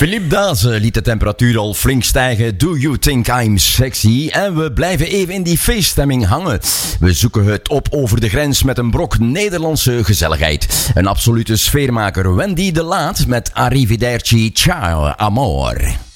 Philippe Daze liet de temperatuur al flink stijgen. Do you think I'm sexy? En we blijven even in die feeststemming hangen. We zoeken het op over de grens met een brok Nederlandse gezelligheid. Een absolute sfeermaker, Wendy de Laat met Arrivederci Ciao Amor.